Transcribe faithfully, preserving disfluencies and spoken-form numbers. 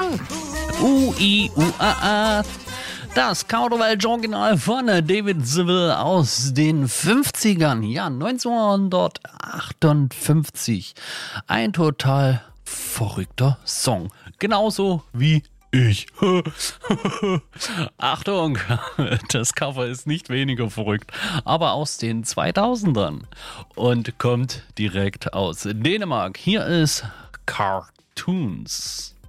U I U A A. Das Kauderwelsch-Original von David Seville aus den fünfzigern, ja, neunzehnhundertachtundfünfzig. Ein total verrückter Song. Genauso wie ich. Achtung, das Cover ist nicht weniger verrückt, aber aus den zweitausendern und kommt direkt aus Dänemark. Hier ist Cartoons.